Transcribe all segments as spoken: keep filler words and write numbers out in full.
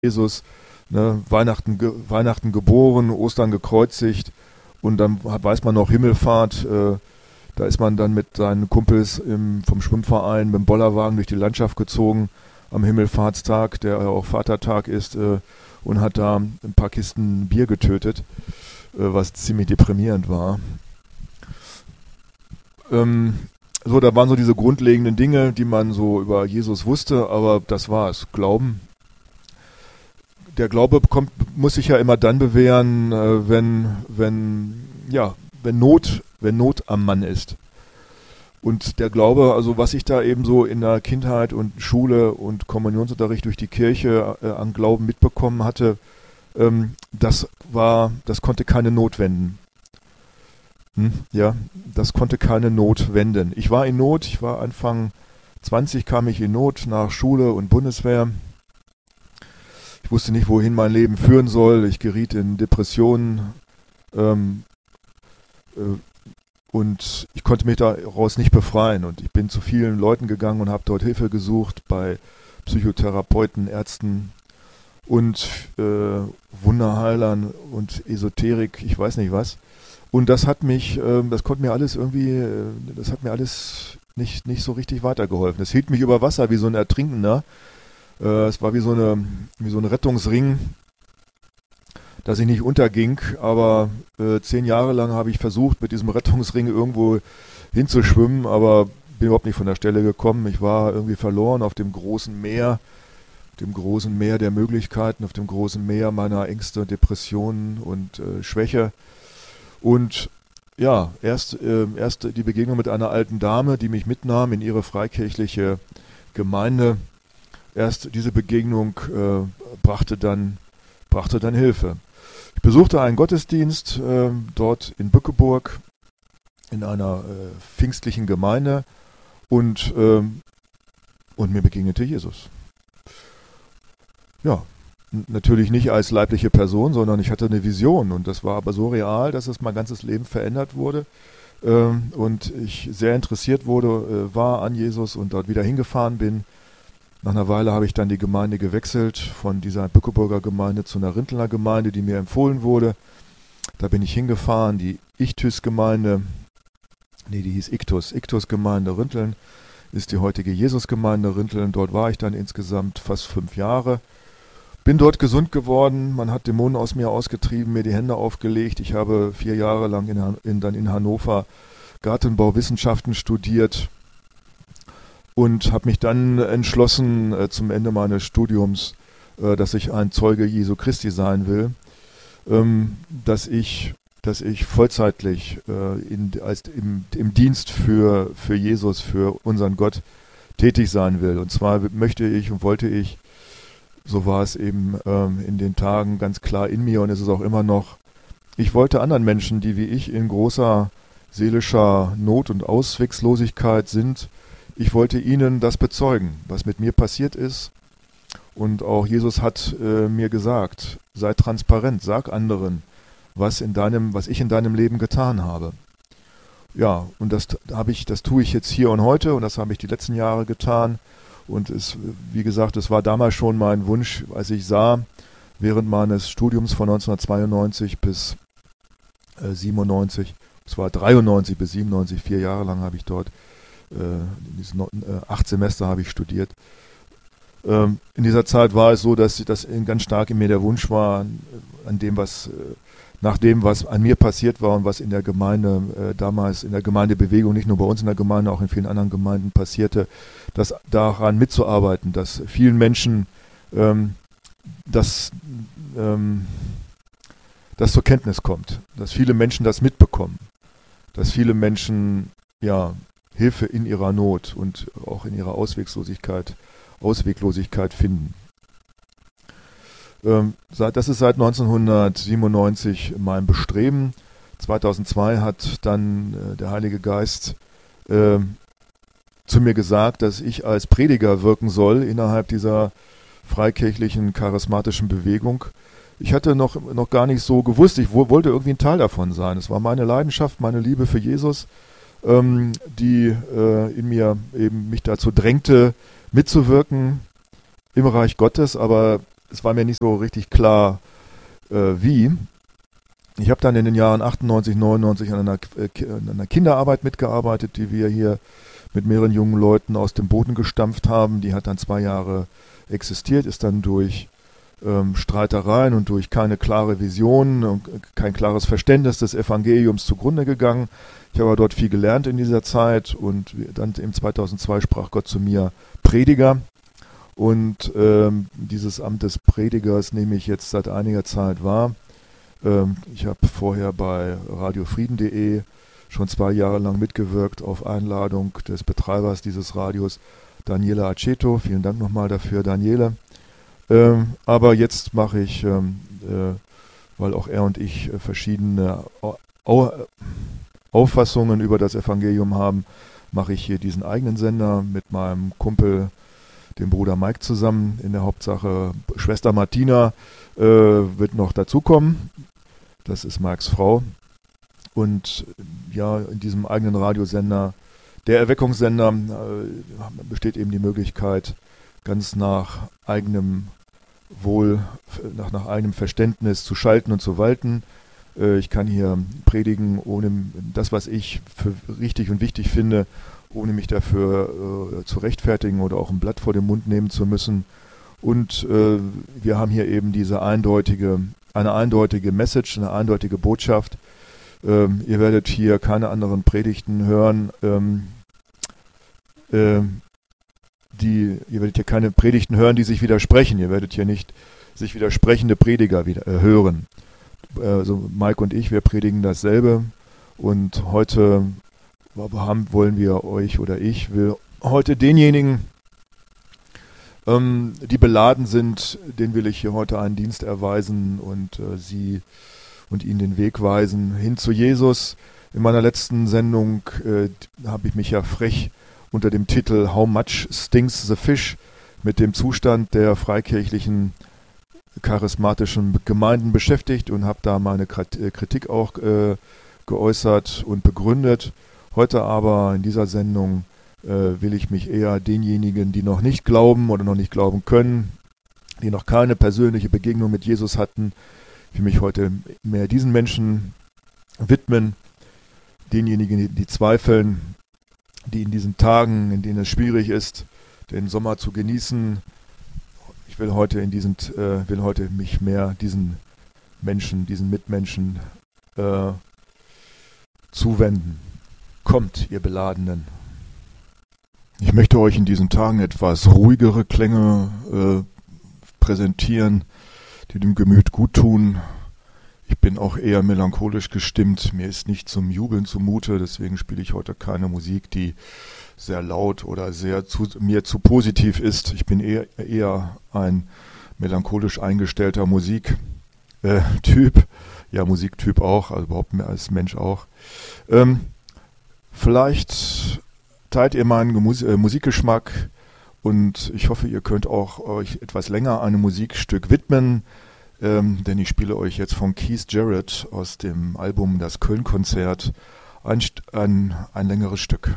Jesus, ne, Weihnachten, ge Weihnachten geboren, Ostern gekreuzigt und dann weiß man noch Himmelfahrt, äh, da ist man dann mit seinen Kumpels im, vom Schwimmverein mit dem Bollerwagen durch die Landschaft gezogen am Himmelfahrtstag, der ja auch Vatertag ist, äh, und hat da ein paar Kisten Bier getötet, äh, was ziemlich deprimierend war. Ähm, so, da waren so diese grundlegenden Dinge, die man so über Jesus wusste, aber das war es. Glauben. Der Glaube kommt, muss sich ja immer dann bewähren, äh, wenn, wenn, ja, wenn Not, wenn Not am Mann ist. Und der Glaube, also was ich da eben so in der Kindheit und Schule und Kommunionsunterricht durch die Kirche äh, an Glauben mitbekommen hatte, ähm, das war, das konnte keine Not wenden. Hm, ja, das konnte keine Not wenden. Ich war in Not, ich war Anfang zwanzig, kam ich in Not nach Schule und Bundeswehr. Ich wusste nicht, wohin mein Leben führen soll. Ich geriet in Depressionen ähm, äh, und ich konnte mich daraus nicht befreien. Und ich bin zu vielen Leuten gegangen und habe dort Hilfe gesucht bei Psychotherapeuten, Ärzten und äh, Wunderheilern und Esoterik, ich weiß nicht was. Und das hat mich, äh, das konnte mir alles irgendwie, äh, das hat mir alles nicht, nicht so richtig weitergeholfen. Es hielt mich über Wasser wie so ein Ertrinkender. Äh, es war wie so, eine, wie so ein Rettungsring, dass ich nicht unterging. Aber äh, zehn Jahre lang habe ich versucht, mit diesem Rettungsring irgendwo hinzuschwimmen, aber bin überhaupt nicht von der Stelle gekommen. Ich war irgendwie verloren auf dem großen Meer, dem großen Meer der Möglichkeiten, auf dem großen Meer meiner Ängste, Depressionen und äh, Schwäche. Und ja, erst, äh, erst die Begegnung mit einer alten Dame, die mich mitnahm in ihre freikirchliche Gemeinde. Erst diese Begegnung äh, brachte, dann, brachte dann Hilfe. Ich besuchte einen Gottesdienst äh, dort in Bückeburg in einer äh, pfingstlichen Gemeinde und, äh, und mir begegnete Jesus. Ja, natürlich nicht als leibliche Person, sondern ich hatte eine Vision und das war aber so real, dass es mein ganzes Leben verändert wurde ähm, und ich sehr interessiert wurde, äh, war an Jesus und dort wieder hingefahren bin. Nach einer Weile habe ich dann die Gemeinde gewechselt, von dieser Bückeburger Gemeinde zu einer Rintelner Gemeinde, die mir empfohlen wurde. Da bin ich hingefahren, die Ichthys-Gemeinde, nee, die hieß Iktus, Iktus-Gemeinde Rinteln, ist die heutige Jesus-Gemeinde Rinteln. Dort war ich dann insgesamt fast fünf Jahre. Bin dort gesund geworden, man hat Dämonen aus mir ausgetrieben, mir die Hände aufgelegt. Ich habe vier Jahre lang in, Han- in, dann in Hannover Gartenbauwissenschaften studiert und habe mich dann entschlossen äh, zum Ende meines Studiums, äh, dass ich ein Zeuge Jesu Christi sein will, ähm, dass ich, dass ich vollzeitlich äh, in, als, im, im Dienst für, für Jesus, für unseren Gott tätig sein will. Und zwar möchte ich und wollte ich, so war es eben ähm, in den Tagen ganz klar in mir und ist es auch immer noch. Ich wollte anderen Menschen, die wie ich in großer seelischer Not und Ausweglosigkeit sind, ich wollte ihnen das bezeugen, was mit mir passiert ist. Und auch Jesus hat äh, mir gesagt, sei transparent, sag anderen, was in deinem, was ich in deinem Leben getan habe. Ja, und das habe ich, das tue ich jetzt hier und heute und das habe ich die letzten Jahre getan. Und es, wie gesagt, es war damals schon mein Wunsch, als ich sah, während meines Studiums von neunzehnhundertzweiundneunzig bis äh, siebenundneunzig, es war dreiundneunzig bis siebenundneunzig, vier Jahre lang habe ich dort, äh, in diesen äh, acht Semester habe ich studiert. Ähm, in dieser Zeit war es so, dass das ganz stark in mir der Wunsch war, an dem, was, äh, nach dem, was an mir passiert war und was in der Gemeinde, äh, damals in der Gemeindebewegung, nicht nur bei uns in der Gemeinde, auch in vielen anderen Gemeinden passierte, das daran mitzuarbeiten, dass vielen Menschen ähm, das, ähm, das zur Kenntnis kommt, dass viele Menschen das mitbekommen, dass viele Menschen ja, Hilfe in ihrer Not und auch in ihrer Ausweglosigkeit, Ausweglosigkeit finden. Ähm, seit, das ist seit neunzehnhundertsiebenundneunzig mein Bestreben. zweitausendzwei hat dann äh, der Heilige Geist äh, zu mir gesagt, dass ich als Prediger wirken soll innerhalb dieser freikirchlichen, charismatischen Bewegung. Ich hatte noch, noch gar nicht so gewusst, ich wo, wollte irgendwie ein Teil davon sein. Es war meine Leidenschaft, meine Liebe für Jesus, ähm, die äh, in mir eben mich dazu drängte, mitzuwirken im Reich Gottes, aber es war mir nicht so richtig klar, äh, wie. Ich habe dann in den Jahren achtundneunzig, neunundneunzig an einer, äh, an einer Kinderarbeit mitgearbeitet, die wir hier mit mehreren jungen Leuten aus dem Boden gestampft haben. Die hat dann zwei Jahre existiert, ist dann durch ähm, Streitereien und durch keine klare Vision und kein klares Verständnis des Evangeliums zugrunde gegangen. Ich habe dort viel gelernt in dieser Zeit und dann im zweitausendzwei sprach Gott zu mir, Prediger. Und ähm, dieses Amt des Predigers nehme ich jetzt seit einiger Zeit wahr. Ähm, ich habe vorher bei radiofrieden punkt de schon zwei Jahre lang mitgewirkt auf Einladung des Betreibers dieses Radios, Daniele Aceto. Vielen Dank nochmal dafür, Daniele. Ähm, aber jetzt mache ich, ähm, äh, weil auch er und ich äh, verschiedene Au- Au- Auffassungen über das Evangelium haben, mache ich hier diesen eigenen Sender mit meinem Kumpel, dem Bruder Mike, zusammen. In der Hauptsache Schwester Martina äh, wird noch dazukommen. Das ist Mikes Frau. Und ja, in diesem eigenen Radiosender, der Erweckungssender, äh, besteht eben die Möglichkeit, ganz nach eigenem Wohl, nach, nach eigenem Verständnis zu schalten und zu walten. Äh, ich kann hier predigen, ohne das, was ich für richtig und wichtig finde, ohne mich dafür äh, zu rechtfertigen oder auch ein Blatt vor den Mund nehmen zu müssen. Und äh, wir haben hier eben diese eindeutige, eine eindeutige Message, eine eindeutige Botschaft. Ähm, ihr werdet hier keine anderen Predigten hören, ähm, äh, die, ihr werdet hier keine Predigten hören, die sich widersprechen. Ihr werdet hier nicht sich widersprechende Prediger wieder, äh, hören. Also Mike und ich, wir predigen dasselbe und heute haben, wollen wir euch oder ich will heute denjenigen, ähm, die beladen sind, denen will ich hier heute einen Dienst erweisen und äh, sie und ihnen den Weg weisen hin zu Jesus. In meiner letzten Sendung äh, habe ich mich ja frech unter dem Titel How Much Stinks the Fish mit dem Zustand der freikirchlichen charismatischen Gemeinden beschäftigt und habe da meine Kritik auch äh, geäußert und begründet. Heute aber in dieser Sendung äh, will ich mich eher denjenigen, die noch nicht glauben oder noch nicht glauben können, die noch keine persönliche Begegnung mit Jesus hatten, ich will mich heute mehr diesen Menschen widmen, denjenigen, die, die zweifeln, die in diesen Tagen, in denen es schwierig ist, den Sommer zu genießen. Ich will heute in diesen, äh, will heute mich mehr diesen Menschen, diesen Mitmenschen äh, zuwenden. Kommt, ihr Beladenen. Ich möchte euch in diesen Tagen etwas ruhigere Klänge äh, präsentieren, die dem Gemüt gut tun. Ich bin auch eher melancholisch gestimmt. Mir ist nicht zum Jubeln zumute, deswegen spiele ich heute keine Musik, die sehr laut oder sehr zu, mir zu positiv ist. Ich bin eher, eher ein melancholisch eingestellter Musiktyp. Äh, ja, Musiktyp auch, also überhaupt mehr als Mensch auch. Ähm, vielleicht teilt ihr meinen Gemus- äh, Musikgeschmack und ich hoffe, ihr könnt auch euch etwas länger einem Musikstück widmen, ähm, denn ich spiele euch jetzt von Keith Jarrett aus dem Album Das Köln-Konzert ein, ein, ein längeres Stück.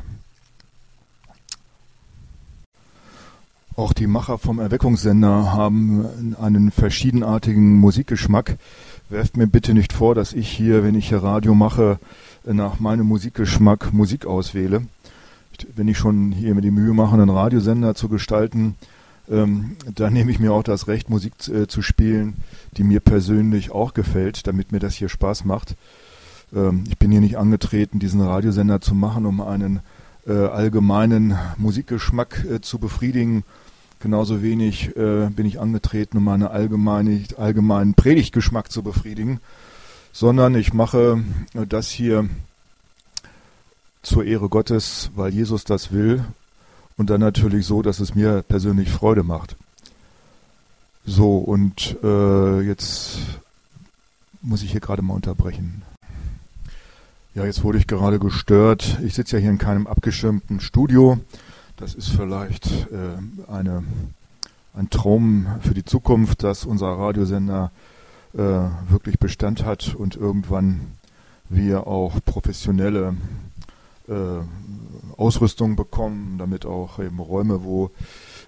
Auch die Macher vom Erweckungssender haben einen verschiedenartigen Musikgeschmack. Werft mir bitte nicht vor, dass ich hier, wenn ich hier Radio mache, nach meinem Musikgeschmack Musik auswähle. Wenn ich schon hier mir die Mühe mache, einen Radiosender zu gestalten, ähm, dann nehme ich mir auch das Recht, Musik äh, zu spielen, die mir persönlich auch gefällt, damit mir das hier Spaß macht. Ähm, ich bin hier nicht angetreten, diesen Radiosender zu machen, um einen äh, allgemeinen Musikgeschmack äh, zu befriedigen. Genauso wenig äh, bin ich angetreten, um einen allgemeine, allgemeinen Predigtgeschmack zu befriedigen, sondern ich mache äh, das hier zur Ehre Gottes, weil Jesus das will und dann natürlich so, dass es mir persönlich Freude macht. So, und äh, jetzt muss ich hier gerade mal unterbrechen. Ja, jetzt wurde ich gerade gestört. Ich sitze ja hier in keinem abgeschirmten Studio. Das ist vielleicht äh, eine, ein Traum für die Zukunft, dass unser Radiosender äh, wirklich Bestand hat und irgendwann wir auch professionelle äh, Ausrüstung bekommen, damit auch eben Räume, wo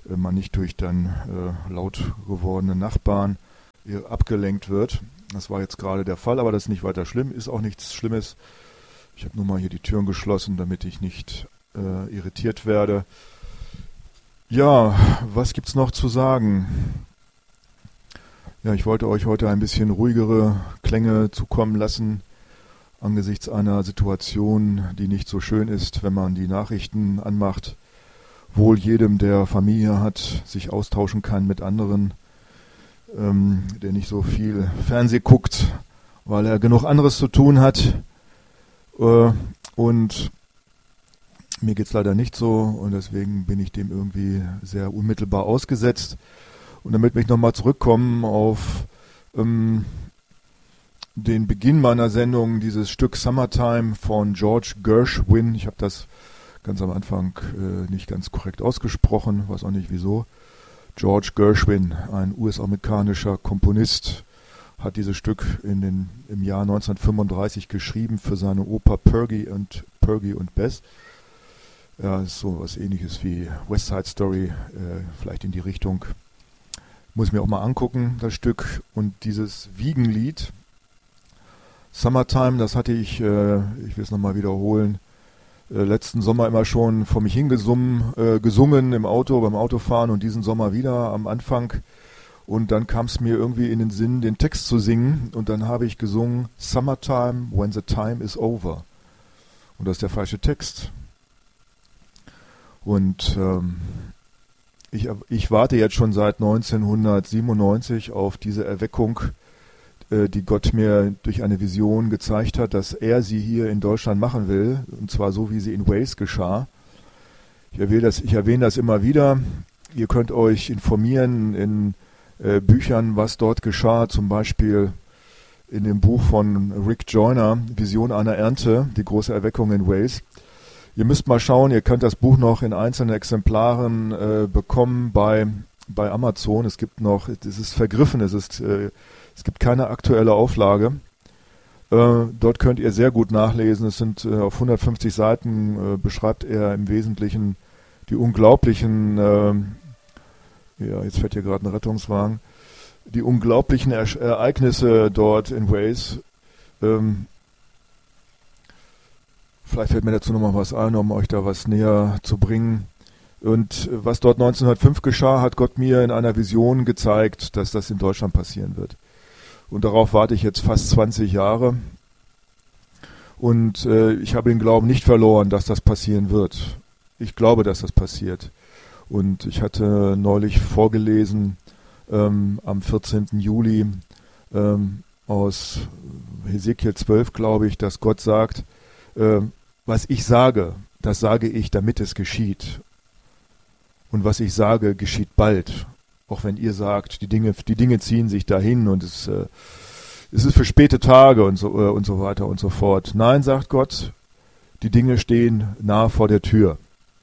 äh, man nicht durch dann äh, laut gewordene Nachbarn äh, abgelenkt wird. Das war jetzt gerade der Fall, aber das ist nicht weiter schlimm, ist auch nichts Schlimmes. Ich habe nur mal hier die Türen geschlossen, damit ich nicht äh, irritiert werde. Ja, was gibt's noch zu sagen? Ja, ich wollte euch heute ein bisschen ruhigere Klänge zukommen lassen, angesichts einer Situation, die nicht so schön ist, wenn man die Nachrichten anmacht. Wohl jedem, der Familie hat, sich austauschen kann mit anderen, ähm, der nicht so viel Fernseh guckt, weil er genug anderes zu tun hat. Äh, und mir geht's leider nicht so und deswegen bin ich dem irgendwie sehr unmittelbar ausgesetzt. Und damit möchte ich nochmal zurückkommen auf ähm, den Beginn meiner Sendung, dieses Stück Summertime von George Gershwin. Ich habe das ganz am Anfang äh, nicht ganz korrekt ausgesprochen, weiß auch nicht wieso. George Gershwin, ein U S-amerikanischer Komponist, hat dieses Stück in den, im Jahr neunzehnhundertfünfunddreißig geschrieben für seine Oper Porgy und, Porgy und Bess. Ja, ist so was Ähnliches wie West Side Story, äh, vielleicht in die Richtung. Muss ich mir auch mal angucken, das Stück. Und dieses Wiegenlied, Summertime, das hatte ich, äh, ich will es nochmal wiederholen, äh, letzten Sommer immer schon vor mich hingesungen, äh, gesungen im Auto, beim Autofahren und diesen Sommer wieder am Anfang. Und dann kam es mir irgendwie in den Sinn, den Text zu singen. Und dann habe ich gesungen, Summertime, when the time is over. Und das ist der falsche Text. Und ähm, ich, ich warte jetzt schon seit neunzehnhundertsiebenundneunzig auf diese Erweckung, äh, die Gott mir durch eine Vision gezeigt hat, dass er sie hier in Deutschland machen will. Und zwar so, wie sie in Wales geschah. Ich erwähne das, ich erwähne das immer wieder. Ihr könnt euch informieren in äh, Büchern, was dort geschah. Zum Beispiel in dem Buch von Rick Joyner, Vision einer Ernte, die große Erweckung in Wales. Ihr müsst mal schauen, ihr könnt das Buch noch in einzelnen Exemplaren äh, bekommen bei, bei Amazon. Es gibt noch, es ist vergriffen, es, ist, äh, es gibt keine aktuelle Auflage. Äh, dort könnt ihr sehr gut nachlesen. Es sind äh, auf hundertfünfzig Seiten, äh, beschreibt er im Wesentlichen die unglaublichen, äh, ja, jetzt fährt hier gerade ein Rettungswagen, die unglaublichen er- Ereignisse dort in Wales. Ähm, Vielleicht fällt mir dazu nochmal was ein, um euch da was näher zu bringen. Und was dort neunzehnhundertfünf geschah, hat Gott mir in einer Vision gezeigt, dass das in Deutschland passieren wird. Und darauf warte ich jetzt fast zwanzig Jahre. Und äh, ich habe den Glauben nicht verloren, dass das passieren wird. Ich glaube, dass das passiert. Und ich hatte neulich vorgelesen, ähm, am vierzehnten Juli, ähm, aus Hesekiel zwölf, glaube ich, dass Gott sagt, was ich sage, das sage ich, damit es geschieht. Und was ich sage, geschieht bald. Auch wenn ihr sagt, die Dinge, die Dinge ziehen sich dahin und es, äh, es ist für späte Tage und so, äh, und so weiter und so fort. Nein, sagt Gott, die Dinge stehen nah vor der Tür.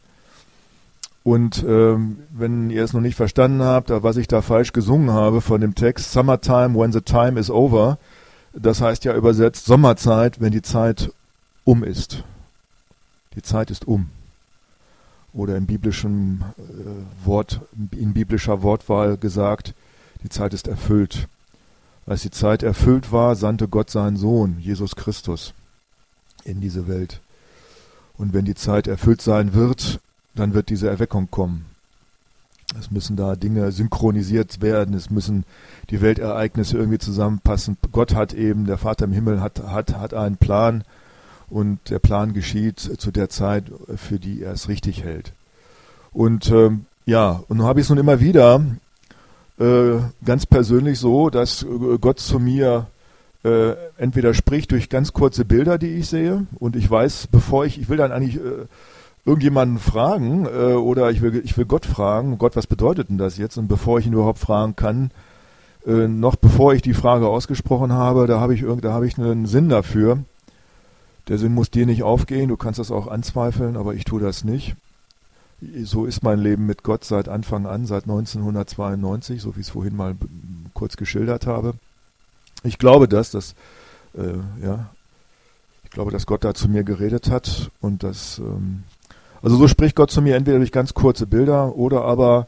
Und ähm, wenn ihr es noch nicht verstanden habt, was ich da falsch gesungen habe von dem Text, Summertime, when the time is over, das heißt ja übersetzt Sommerzeit, wenn die Zeit um ist. Die Zeit ist um. Oder im biblischen äh, Wort, in biblischer Wortwahl gesagt, die Zeit ist erfüllt. Als die Zeit erfüllt war, sandte Gott seinen Sohn, Jesus Christus, in diese Welt. Und wenn die Zeit erfüllt sein wird, dann wird diese Erweckung kommen. Es müssen da Dinge synchronisiert werden, es müssen die Weltereignisse irgendwie zusammenpassen. Gott hat eben, der Vater im Himmel hat, hat, hat einen Plan, und der Plan geschieht zu der Zeit, für die er es richtig hält. Und ähm, ja, und nun habe ich es nun immer wieder äh, ganz persönlich so, dass äh, Gott zu mir äh, entweder spricht durch ganz kurze Bilder, die ich sehe, und ich weiß, bevor ich, ich will dann eigentlich äh, irgendjemanden fragen äh, oder ich will, ich will Gott fragen, Gott, was bedeutet denn das jetzt? Und bevor ich ihn überhaupt fragen kann, äh, noch bevor ich die Frage ausgesprochen habe, da habe ich, da habe ich einen Sinn dafür. Der Sinn muss dir nicht aufgehen, du kannst das auch anzweifeln, aber ich tue das nicht. So ist mein Leben mit Gott seit Anfang an, seit neunzehnhundertzweiundneunzig, so wie ich es vorhin mal kurz geschildert habe. Ich glaube das, dass, äh, ja, ich glaube, dass Gott da zu mir geredet hat und dass, ähm, also so spricht Gott zu mir entweder durch ganz kurze Bilder oder aber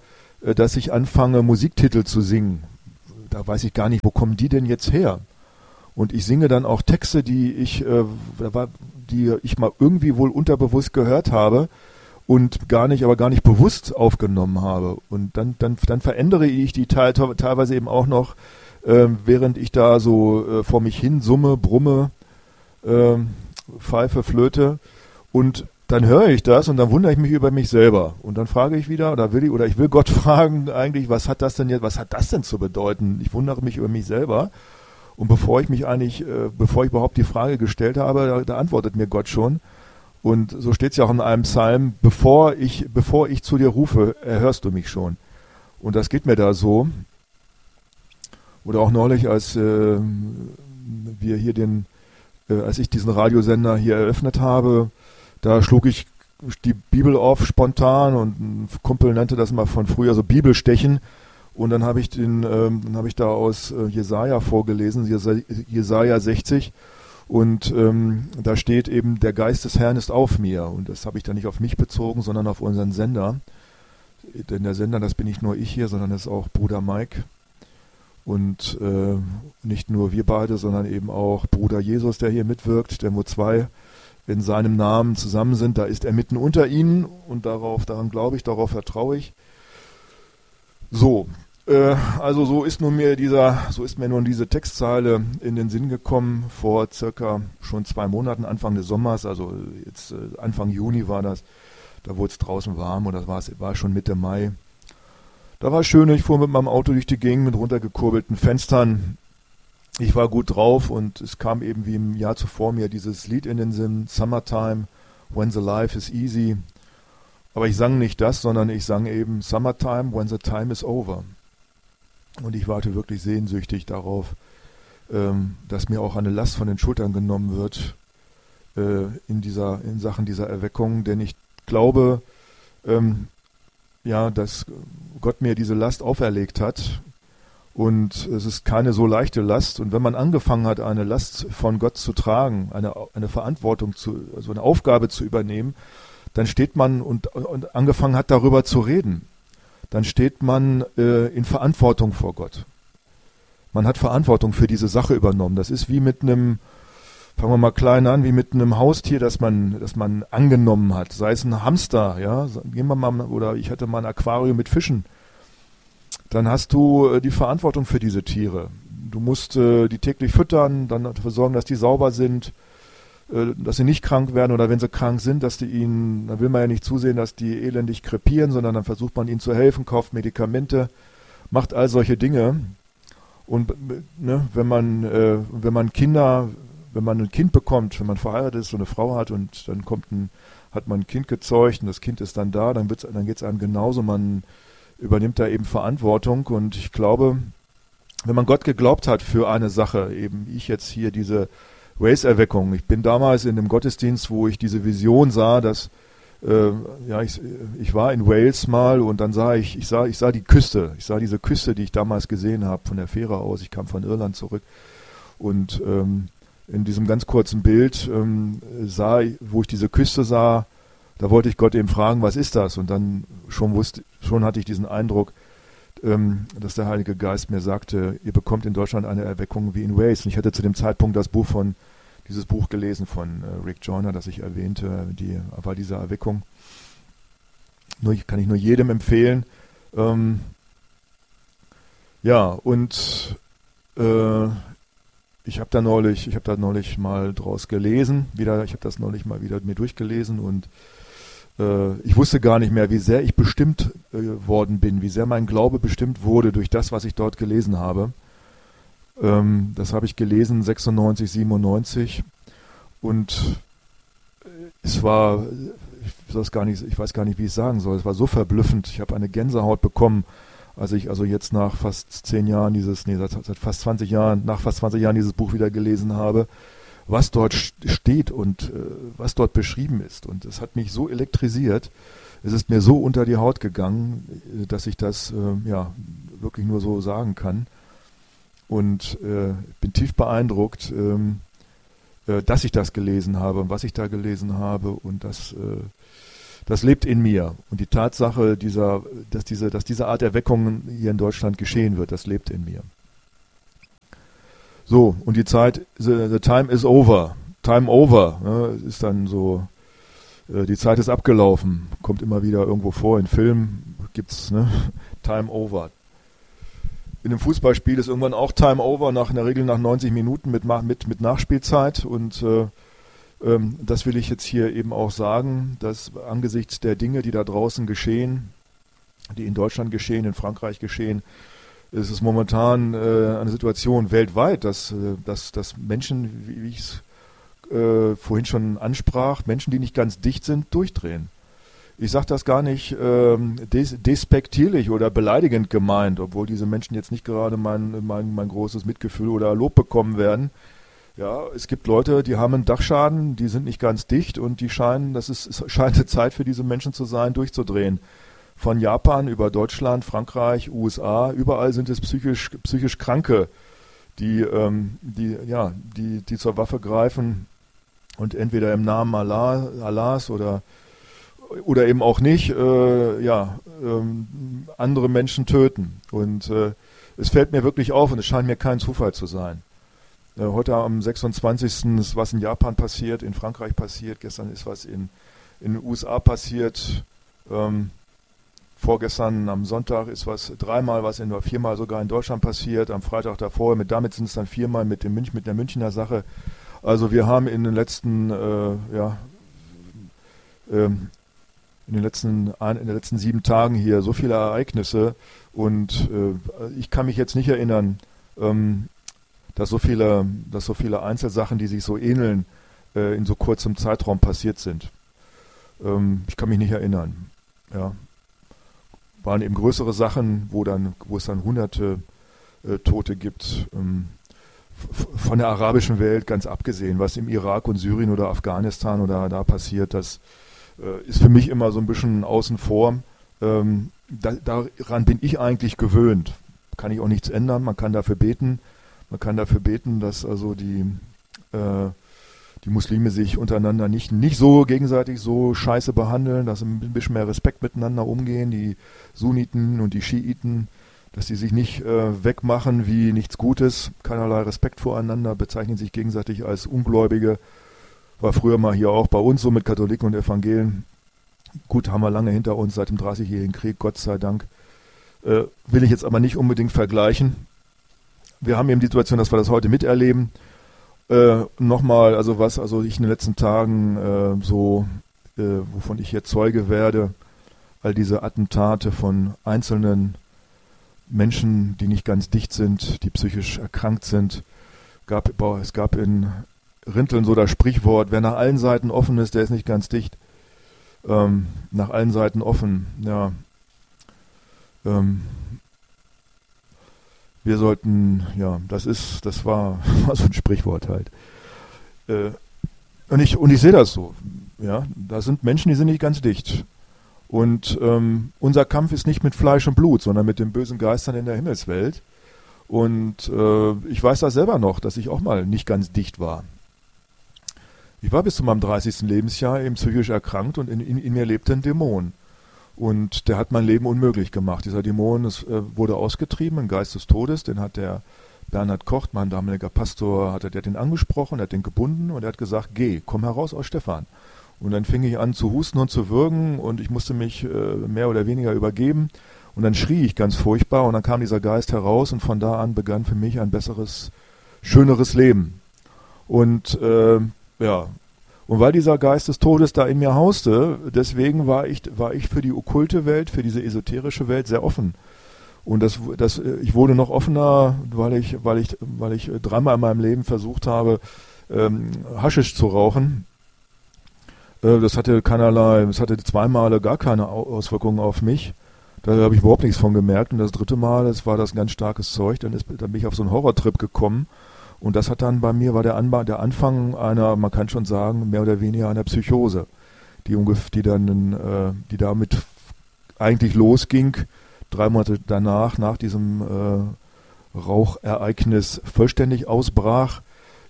äh, dass ich anfange, Musiktitel zu singen. Da weiß ich gar nicht, wo kommen die denn jetzt her? Und ich singe dann auch Texte, die ich, äh, die ich mal irgendwie wohl unterbewusst gehört habe und gar nicht, aber gar nicht bewusst aufgenommen habe. Und dann, dann, dann verändere ich die teil, teilweise eben auch noch, äh, während ich da so äh, vor mich hin summe, brumme, äh, pfeife, flöte. Und dann höre ich das und dann wundere ich mich über mich selber. Und dann frage ich wieder, oder will ich, oder ich will Gott fragen eigentlich, was hat das denn jetzt, was hat das denn zu bedeuten? Ich wundere mich über mich selber. Und bevor ich mich eigentlich, äh, bevor ich überhaupt die Frage gestellt habe, da, da antwortet mir Gott schon. Und so steht es ja auch in einem Psalm, bevor ich, bevor ich zu dir rufe, erhörst du mich schon. Und das geht mir da so. Oder auch neulich, als äh, wir hier den, äh, als ich diesen Radiosender hier eröffnet habe, da schlug ich die Bibel auf spontan und ein Kumpel nannte das mal von früher so Bibelstechen. Und dann habe ich den, ähm, dann habe ich da aus äh, Jesaja vorgelesen, Jesaja sechzig. Und ähm, da steht eben, der Geist des Herrn ist auf mir. Und das habe ich dann nicht auf mich bezogen, sondern auf unseren Sender. Denn der Sender, das bin nicht nur ich hier, sondern das ist auch Bruder Mike. Und äh, nicht nur wir beide, sondern eben auch Bruder Jesus, der hier mitwirkt, denn wo zwei in seinem Namen zusammen sind, da ist er mitten unter ihnen. Und darauf, daran glaube ich, darauf vertraue ich. So, äh, also so ist nun mir dieser, so ist mir nun diese Textzeile in den Sinn gekommen vor circa schon zwei Monaten, Anfang des Sommers, also jetzt äh, Anfang Juni war das, da wurde es draußen warm und das war, es war schon Mitte Mai. Da war es schön, ich fuhr mit meinem Auto durch die Gegend mit runtergekurbelten Fenstern. Ich war gut drauf und es kam eben wie im Jahr zuvor mir dieses Lied in den Sinn, Summertime, When the Life is Easy. Aber ich sang nicht das, sondern ich sang eben Summertime, when the time is over. Und ich warte wirklich sehnsüchtig darauf, ähm, dass mir auch eine Last von den Schultern genommen wird äh, in dieser, in Sachen dieser Erweckung. Denn ich glaube, ähm, ja, dass Gott mir diese Last auferlegt hat. Und es ist keine so leichte Last. Und wenn man angefangen hat, eine Last von Gott zu tragen, eine, eine Verantwortung zu, also eine Aufgabe zu übernehmen, dann steht man und, und angefangen hat, darüber zu reden, dann steht man äh, in Verantwortung vor Gott. Man hat Verantwortung für diese Sache übernommen. Das ist wie mit einem, fangen wir mal klein an, wie mit einem Haustier, das man, das man angenommen hat. Sei es ein Hamster, ja, gehen wir mal, oder ich hatte mal ein Aquarium mit Fischen. Dann hast du äh, die Verantwortung für diese Tiere. Du musst äh, die täglich füttern, dann dafür sorgen, dass die sauber sind, dass sie nicht krank werden oder wenn sie krank sind, dass die ihnen, da will man ja nicht zusehen, dass die elendig krepieren, sondern dann versucht man ihnen zu helfen, kauft Medikamente, macht all solche Dinge. Und ne, wenn man, äh, wenn man Kinder, wenn man ein Kind bekommt, wenn man verheiratet ist und eine Frau hat und dann kommt ein, hat man ein Kind gezeugt und das Kind ist dann da, dann wird's, dann geht es einem genauso, man übernimmt da eben Verantwortung und ich glaube, wenn man Gott geglaubt hat für eine Sache, eben ich jetzt hier diese Wales-Erweckung. Ich bin damals in dem Gottesdienst, wo ich diese Vision sah, dass äh, ja ich, ich war in Wales mal und dann sah ich, ich sah, ich sah die Küste, ich sah diese Küste, die ich damals gesehen habe von der Fähre aus. Ich kam von Irland zurück und ähm, in diesem ganz kurzen Bild ähm, sah, wo ich diese Küste sah, da wollte ich Gott eben fragen, was ist das? Und dann schon wusste, schon hatte ich diesen Eindruck, ähm, dass der Heilige Geist mir sagte, ihr bekommt in Deutschland eine Erweckung wie in Wales. Und ich hatte zu dem Zeitpunkt das Buch von, dieses Buch gelesen von äh, Rick Joyner, das ich erwähnte, die war diese Erweckung. Nur, kann ich nur jedem empfehlen. Ähm, ja, und äh, ich habe da neulich, ich habe da neulich mal draus gelesen, wieder, ich habe das neulich mal wieder mir durchgelesen und ich wusste gar nicht mehr, wie sehr ich bestimmt äh, worden bin, wie sehr mein Glaube bestimmt wurde durch das, was ich dort gelesen habe. Ähm, das habe ich gelesen, sechsundneunzig, siebenundneunzig. Und es war, ich weiß gar nicht, ich weiß gar nicht, wie ich es sagen soll, es war so verblüffend. Ich habe eine Gänsehaut bekommen, als ich also jetzt nach fast zehn Jahren dieses, nee, seit, seit fast zwanzig Jahren, nach fast zwanzig Jahren dieses Buch wieder gelesen habe, was dort steht und äh, was dort beschrieben ist. Und es hat mich so elektrisiert, es ist mir so unter die Haut gegangen, dass ich das äh, ja wirklich nur so sagen kann. Und äh, bin tief beeindruckt, ähm, äh, dass ich das gelesen habe und was ich da gelesen habe und dass, äh, das lebt in mir. Und die Tatsache, dieser, dass, diese, dass diese Art Erweckung hier in Deutschland geschehen wird, das lebt in mir. So, und die Zeit, the, the time is over. Time over, ne, ist dann so, äh, die Zeit ist abgelaufen. Kommt immer wieder irgendwo vor, in Filmen gibt's, ne, Time over. In einem Fußballspiel ist irgendwann auch Time over, nach, in der Regel nach neunzig Minuten mit, mit, mit Nachspielzeit. Und äh, ähm, das will ich jetzt hier eben auch sagen, dass angesichts der Dinge, die da draußen geschehen, die in Deutschland geschehen, in Frankreich geschehen, ist es momentan äh, eine Situation weltweit, dass, äh, dass, dass Menschen, wie, wie ich es äh, vorhin schon ansprach, Menschen, die nicht ganz dicht sind, durchdrehen. Ich sage das gar nicht ähm, des, despektierlich oder beleidigend gemeint, obwohl diese Menschen jetzt nicht gerade mein, mein, mein großes Mitgefühl oder Lob bekommen werden. Ja, es gibt Leute, die haben einen Dachschaden, die sind nicht ganz dicht und die scheinen, das ist, es scheint eine Zeit für diese Menschen zu sein, durchzudrehen. Von Japan über Deutschland, Frankreich, U S A, überall sind es psychisch, psychisch Kranke, die, ähm, die, ja, die, die zur Waffe greifen und entweder im Namen Allah, Allahs oder oder eben auch nicht, äh, ja, ähm, andere Menschen töten. Und äh, es fällt mir wirklich auf und es scheint mir kein Zufall zu sein. Äh, heute am sechsundzwanzigsten ist was in Japan passiert, in Frankreich passiert, gestern ist was in, in den U S A passiert, ähm, vorgestern am Sonntag ist was, dreimal was, in, viermal sogar in Deutschland passiert, am Freitag davor, mit, damit sind es dann viermal mit, dem Münch, mit der Münchner Sache. Also wir haben in den letzten, äh, ja, ähm, in den letzten, in den letzten sieben Tagen hier so viele Ereignisse und äh, ich kann mich jetzt nicht erinnern, ähm, dass so viele, dass so viele Einzelsachen, die sich so ähneln, äh, in so kurzem Zeitraum passiert sind. Ähm, ich kann mich nicht erinnern. Ja. Waren eben größere Sachen, wo dann, wo es dann hunderte äh, Tote gibt. Ähm, f- von der arabischen Welt ganz abgesehen, was im Irak und Syrien oder Afghanistan oder da passiert, das ist für mich immer so ein bisschen außen vor. Ähm, da, daran bin ich eigentlich gewöhnt. Kann ich auch nichts ändern. Man kann dafür beten. Man kann dafür beten, dass also die, äh, die Muslime sich untereinander nicht, nicht so gegenseitig so scheiße behandeln, dass sie ein bisschen mehr Respekt miteinander umgehen. Die Sunniten und die Schiiten, dass die sich nicht äh, wegmachen wie nichts Gutes. Keinerlei Respekt voreinander, bezeichnen sich gegenseitig als Ungläubige. War früher mal hier auch bei uns so mit Katholiken und Evangelien. Gut, haben wir lange hinter uns, seit dem dreißigjährigen Krieg, Gott sei Dank. Äh, will ich jetzt aber nicht unbedingt vergleichen. Wir haben eben die Situation, dass wir das heute miterleben. Äh, Nochmal, also was also ich in den letzten Tagen äh, so, äh, wovon ich jetzt Zeuge werde, all diese Attentate von einzelnen Menschen, die nicht ganz dicht sind, die psychisch erkrankt sind. Gab, es gab in Rinteln so das Sprichwort, wer nach allen Seiten offen ist, der ist nicht ganz dicht. Ähm, nach allen Seiten offen, ja. Ähm, wir sollten, ja, das ist, das war, war so ein Sprichwort halt. Äh, und ich, und ich sehe das so, ja. Da sind Menschen, die sind nicht ganz dicht. Und ähm, unser Kampf ist nicht mit Fleisch und Blut, sondern mit den bösen Geistern in der Himmelswelt. Und äh, ich weiß das selber noch, dass ich auch mal nicht ganz dicht war. Ich war bis zu meinem dreißigsten Lebensjahr eben psychisch erkrankt und in, in, in mir lebte ein Dämon. Und der hat mein Leben unmöglich gemacht. Dieser Dämon ist, äh, wurde ausgetrieben, ein Geist des Todes, den hat der Bernhard Kocht, mein damaliger Pastor, hat er, der hat den angesprochen, der hat den gebunden und er hat gesagt, geh, komm heraus aus Stephan. Und dann fing ich an zu husten und zu würgen und ich musste mich äh, mehr oder weniger übergeben. Und dann schrie ich ganz furchtbar und dann kam dieser Geist heraus und von da an begann für mich ein besseres, schöneres Leben. Und äh, ja, und weil dieser Geist des Todes da in mir hauste, deswegen war ich, war ich für die okkulte Welt, für diese esoterische Welt sehr offen. Und das, das, ich wurde noch offener, weil ich, weil ich, weil ich dreimal in meinem Leben versucht habe, ähm, Haschisch zu rauchen. Äh, das hatte keinerlei, das hatte zweimal gar keine Auswirkungen auf mich. Da habe ich überhaupt nichts von gemerkt. Und das dritte Mal, das war das ein ganz starkes Zeug. Dann, ist, dann bin ich auf so einen Horrortrip gekommen. Und das hat dann bei mir, war der, Anba- der Anfang einer, man kann schon sagen, mehr oder weniger einer Psychose, die, ungef- die dann, äh, die damit eigentlich losging, drei Monate danach, nach diesem äh, Rauchereignis vollständig ausbrach.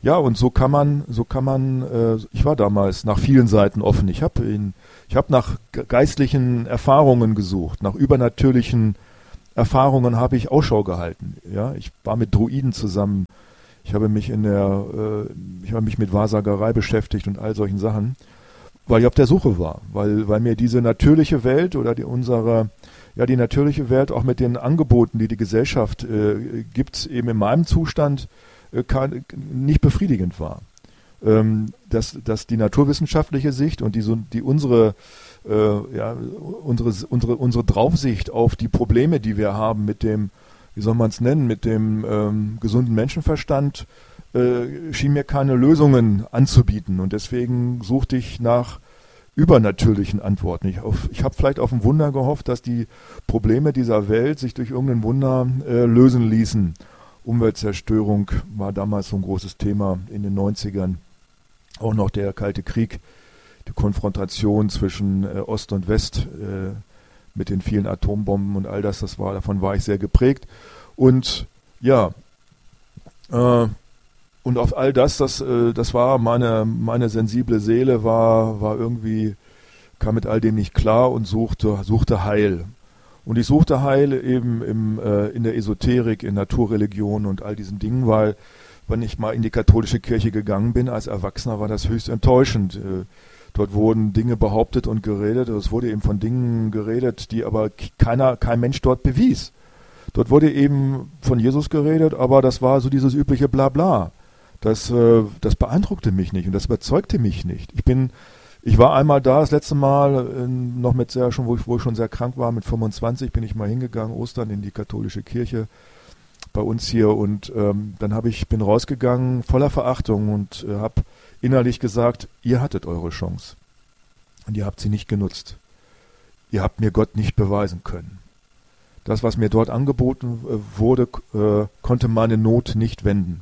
Ja, und so kann man, so kann man, äh, ich war damals nach vielen Seiten offen. Ich habe in, ich habe nach geistlichen Erfahrungen gesucht, nach übernatürlichen Erfahrungen habe ich Ausschau gehalten. Ja, ich war mit Druiden zusammen. Ich habe mich in der, äh, ich habe mich mit Wahrsagerei beschäftigt und all solchen Sachen, weil ich auf der Suche war, weil, weil mir diese natürliche Welt oder die unsere, ja, die natürliche Welt auch mit den Angeboten, die die Gesellschaft äh, gibt, eben in meinem Zustand Kann, nicht befriedigend war. Ähm, dass, dass die naturwissenschaftliche Sicht und die, die unsere, äh, ja, unsere, unsere, unsere Draufsicht auf die Probleme, die wir haben mit dem, wie soll man es nennen, mit dem ähm, gesunden Menschenverstand, äh, schien mir keine Lösungen anzubieten. Und deswegen suchte ich nach übernatürlichen Antworten. Ich, ich habe vielleicht auf ein Wunder gehofft, dass die Probleme dieser Welt sich durch irgendein Wunder äh, lösen ließen. Umweltzerstörung war damals so ein großes Thema in den neunzigern. Auch noch der Kalte Krieg, die Konfrontation zwischen äh, Ost und West äh, mit den vielen Atombomben und all das, das war, davon war ich sehr geprägt. Und ja, äh, und auf all das, das, äh, das war meine, meine sensible Seele, war, war irgendwie, kam mit all dem nicht klar und suchte, suchte Heil. Und ich suchte Heil eben im, äh, in der Esoterik, in Naturreligion und all diesen Dingen, weil, wenn ich mal in die katholische Kirche gegangen bin, als Erwachsener, war das höchst enttäuschend. Äh, dort wurden Dinge behauptet und geredet. Es wurde eben von Dingen geredet, die aber keiner, kein Mensch dort bewies. Dort wurde eben von Jesus geredet, aber das war so dieses übliche Blabla. Das, äh, das beeindruckte mich nicht und das überzeugte mich nicht. Ich bin Ich war einmal da, das letzte Mal, in, noch mit sehr, schon, wo ich, wo ich schon sehr krank war, mit fünfundzwanzig, bin ich mal hingegangen, Ostern in die katholische Kirche bei uns hier und ähm, dann habe ich, bin rausgegangen voller Verachtung und äh, habe innerlich gesagt, ihr hattet eure Chance und ihr habt sie nicht genutzt. Ihr habt mir Gott nicht beweisen können. Das, was mir dort angeboten äh, wurde, äh, konnte meine Not nicht wenden.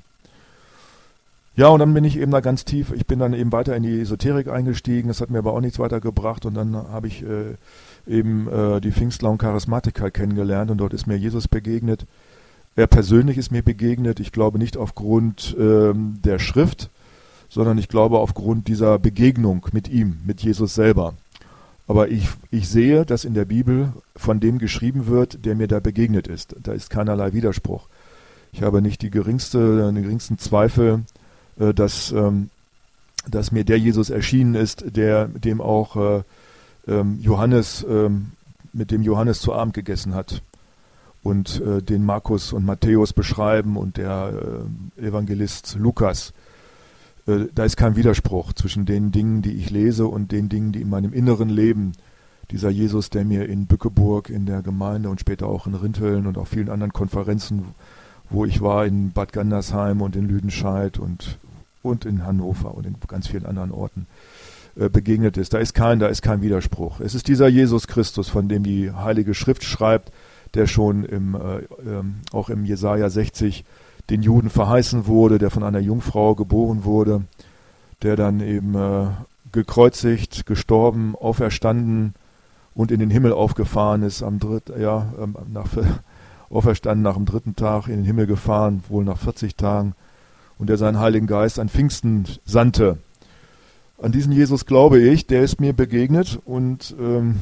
Ja, und dann bin ich eben da ganz tief, ich bin dann eben weiter in die Esoterik eingestiegen, das hat mir aber auch nichts weiter gebracht und dann habe ich äh, eben äh, die Pfingstler und Charismatiker kennengelernt und dort ist mir Jesus begegnet. Er persönlich ist mir begegnet, ich glaube nicht aufgrund ähm, der Schrift, sondern ich glaube aufgrund dieser Begegnung mit ihm, mit Jesus selber. Aber ich, ich sehe, dass in der Bibel von dem geschrieben wird, der mir da begegnet ist. Da ist keinerlei Widerspruch. Ich habe nicht die geringste, den geringsten Zweifel, Dass, ähm, dass mir der Jesus erschienen ist, der dem auch äh, ähm, Johannes, ähm, mit dem Johannes zu Abend gegessen hat und äh, den Markus und Matthäus beschreiben und der äh, Evangelist Lukas. Äh, da ist kein Widerspruch zwischen den Dingen, die ich lese und den Dingen, die in meinem inneren Leben, dieser Jesus, der mir in Bückeburg, in der Gemeinde und später auch in Rinteln und auf vielen anderen Konferenzen, wo ich war, in Bad Gandersheim und in Lüdenscheid und, und in Hannover und in ganz vielen anderen Orten äh, begegnet ist. Da ist kein, da ist kein Widerspruch. Es ist dieser Jesus Christus, von dem die Heilige Schrift schreibt, der schon im, äh, ähm, auch im Jesaja sechzig den Juden verheißen wurde, der von einer Jungfrau geboren wurde, der dann eben äh, gekreuzigt, gestorben, auferstanden und in den Himmel aufgefahren ist am dritten, ja, ähm, nach auferstanden nach dem dritten Tag, in den Himmel gefahren, wohl nach vierzig Tagen, und der seinen Heiligen Geist an Pfingsten sandte. An diesen Jesus glaube ich, der ist mir begegnet und ähm,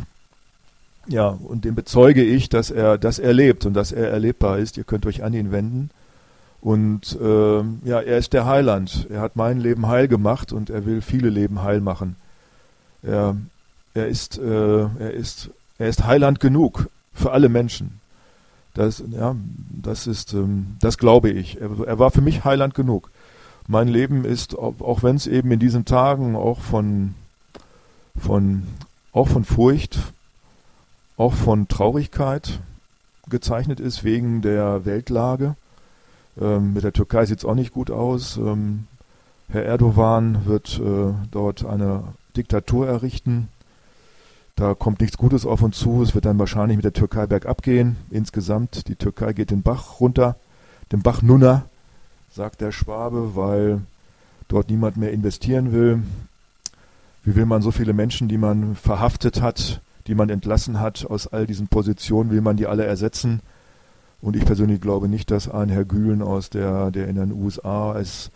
ja, und dem bezeuge ich, dass er, dass er lebt und dass er erlebbar ist. Ihr könnt euch an ihn wenden. Und ähm, ja, er ist der Heiland. Er hat mein Leben heil gemacht und er will viele Leben heil machen. Er, er ist, äh, er ist, er ist Heiland genug für alle Menschen. Das, ja, das ist, ähm, das glaube ich. Er, er war für mich Heiland genug. Mein Leben ist, auch, auch wenn es eben in diesen Tagen auch von, von, auch von Furcht, auch von Traurigkeit gezeichnet ist wegen der Weltlage. Ähm, mit der Türkei sieht es auch nicht gut aus. Ähm, Herr Erdogan wird äh, dort eine Diktatur errichten. Da kommt nichts Gutes auf uns zu. Es wird dann wahrscheinlich mit der Türkei bergab gehen. Insgesamt, die Türkei geht den Bach runter, den Bach Nunna, sagt der Schwabe, weil dort niemand mehr investieren will. Wie will man so viele Menschen, die man verhaftet hat, die man entlassen hat aus all diesen Positionen, will man die alle ersetzen? Und ich persönlich glaube nicht, dass ein Herr Gülen aus der, der in den U S A als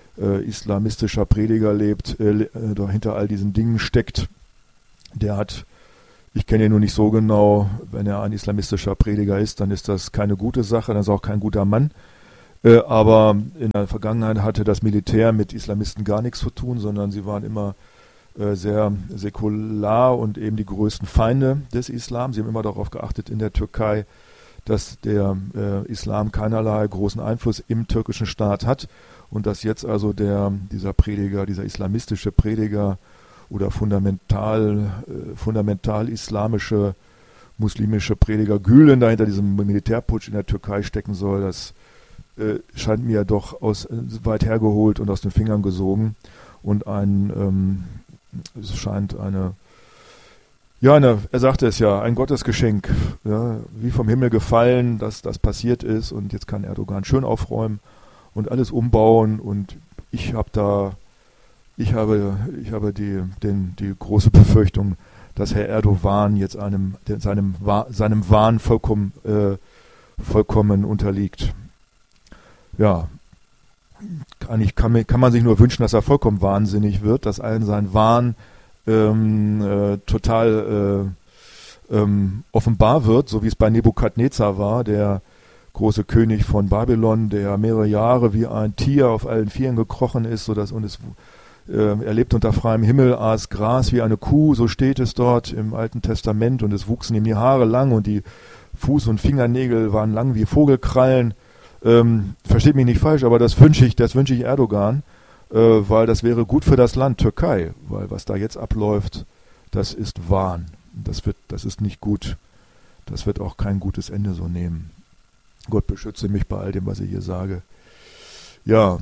äh, islamistischer Prediger lebt, äh, äh, hinter all diesen Dingen steckt. Der hat, ich kenne ihn nur nicht so genau, wenn er ein islamistischer Prediger ist, dann ist das keine gute Sache, dann ist er auch kein guter Mann. Äh, aber in der Vergangenheit hatte das Militär mit Islamisten gar nichts zu tun, sondern sie waren immer äh, sehr säkular und eben die größten Feinde des Islam. Sie haben immer darauf geachtet in der Türkei, dass der äh, Islam keinerlei großen Einfluss im türkischen Staat hat und dass jetzt also der, dieser Prediger, dieser islamistische Prediger oder fundamental, äh, fundamental islamische, muslimische Prediger Gülen da hinter diesem Militärputsch in der Türkei stecken soll, das äh, scheint mir doch aus, äh, weit hergeholt und aus den Fingern gesogen und ein, ähm, es scheint eine Ja, eine, er sagte es ja, ein Gottesgeschenk, ja, wie vom Himmel gefallen, dass das passiert ist und jetzt kann Erdogan schön aufräumen und alles umbauen und ich habe da, ich habe, ich habe die, den, die große Befürchtung, dass Herr Erdogan jetzt einem, seinem, seinem Wahn vollkommen, äh, vollkommen unterliegt. Ja, kann, ich, kann, kann man sich nur wünschen, dass er vollkommen wahnsinnig wird, dass allen sein Wahn Ähm, äh, total äh, ähm, offenbar wird, so wie es bei Nebukadnezar war, der große König von Babylon, der mehrere Jahre wie ein Tier auf allen Vieren gekrochen ist, so dass, und es, äh, er lebt unter freiem Himmel, aß Gras wie eine Kuh, so steht es dort im Alten Testament, und es wuchsen ihm die Haare lang und die Fuß- und Fingernägel waren lang wie Vogelkrallen. Ähm, versteht mich nicht falsch, aber das wünsche ich, das wünsche ich Erdogan, weil das wäre gut für das Land Türkei, weil was da jetzt abläuft, das ist Wahn. Das wird, das ist nicht gut. Das wird auch kein gutes Ende so nehmen. Gott beschütze mich bei all dem, was ich hier sage. Ja,